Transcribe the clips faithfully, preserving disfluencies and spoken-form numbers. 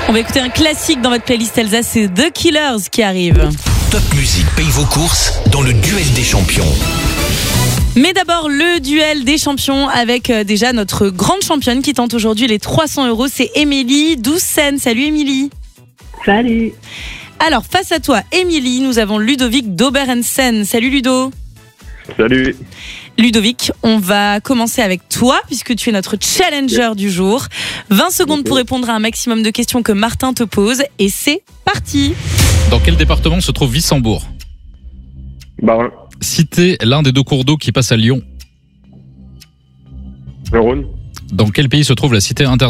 On va écouter un classique dans votre playlist Elsa, c'est The Killers qui arrive. Top Music paye vos courses dans le duel des champions. Mais d'abord, le duel des champions avec euh, déjà notre grande championne qui tente aujourd'hui les trois cents euros. C'est Émilie Doucen. Salut Émilie. Salut. Alors, face à toi, Émilie, nous avons Ludovic d'Oberensen. Salut Ludo. Salut. Ludovic, on va commencer avec toi puisque tu es notre challenger du jour. vingt secondes pour répondre à un maximum de questions que Martin te pose et c'est parti. Dans quel département se trouve Wissembourg ? Barin. Citez l'un des deux cours d'eau qui passe à Lyon. Le Rhône. Dans quel pays se trouve la cité interdite ?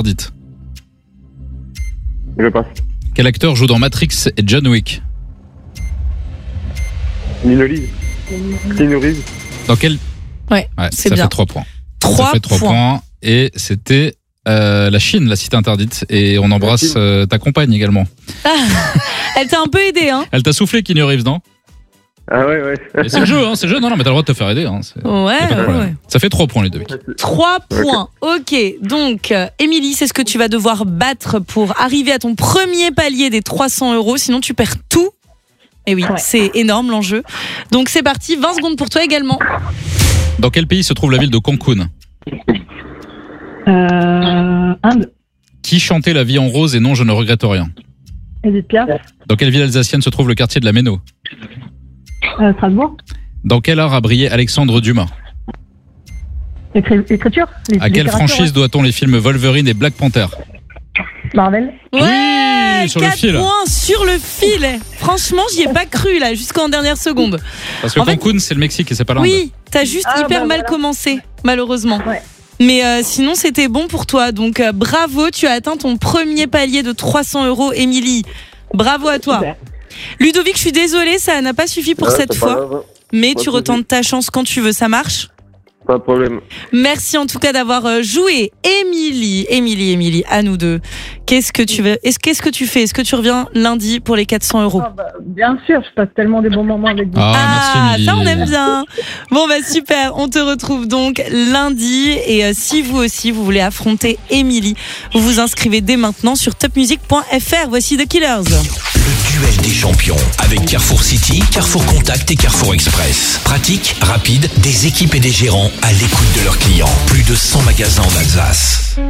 Je passe. Quel acteur joue dans Matrix et John Wick ? Keanu Reeves. Keanu Reeves. Dans quel... Ouais, Ouais, c'est ça bien. fait trois points. Trois ça fait trois points. points. Et c'était euh, la Chine, la cité interdite. Et on embrasse euh, ta compagne également. Ah, elle t'a un peu aidé, hein. Elle t'a soufflé, Keanu Reeves, non ? Ah ouais, ouais. Et c'est le jeu, hein, c'est le jeu. Non, non, mais t'as le droit de te faire aider. Hein, c'est... Ouais, y a pas de ouais, problème. ouais. Ça fait trois points, les deux. Trois points. Ok, donc euh, Émilie, c'est ce que tu vas devoir battre pour arriver à ton premier palier des trois cents euros. Sinon, tu perds tout. Et oui, Ouais. c'est énorme l'enjeu. Donc c'est parti, vingt secondes pour toi également. Dans quel pays se trouve la ville de Cancun ? Euh, Inde. Qui chantait La vie en rose et non, je ne regrette rien ? Edith Piaf. Dans quelle ville alsacienne se trouve le quartier de la Méno ? Euh, Strasbourg. Dans quel art a brillé Alexandre Dumas ? Écri- Écriture. À quelle Littérature, franchise doit-on les films Wolverine et Black Panther ? ouais. Marvel. Ouais, Oui, sur le quatre fil. points sur le fil. Franchement, j'y ai pas cru là, jusqu'en dernière seconde. Parce que En fait- Cancun, c'est le Mexique et c'est pas l'Inde. Oui, t'as juste Ah, hyper bah, mal voilà. commencé, malheureusement. Ouais. Mais euh, sinon, c'était bon pour toi. Donc euh, bravo, tu as atteint ton premier palier de trois cents euros, Émilie. Bravo à toi. Super. Ludovic, je suis désolée, ça n'a pas suffi pour Ouais, cette c'est pas fois. grave. Mais Pas tu de retentes ta chance quand tu veux, ça marche ? Pas de problème. Merci en tout cas d'avoir euh, joué. Émilie, Émilie, Émilie, à nous deux. Qu'est-ce que tu veux Est-ce qu'est-ce que tu fais Est-ce que tu reviens lundi pour les quatre cents euros ? Ah, bah, bien sûr, je passe tellement des bons moments avec vous. Ah, merci Émilie. ça on aime bien. Bon bah super, on te retrouve donc lundi et euh, si vous aussi vous voulez affronter Émilie, vous vous inscrivez dès maintenant sur top music point f r. Voici The Killers. Le duel des champions avec Carrefour City, Carrefour Contact et Carrefour Express. Pratique, rapide, des équipes et des gérants à l'écoute de leurs clients. Plus de cent magasins en Alsace.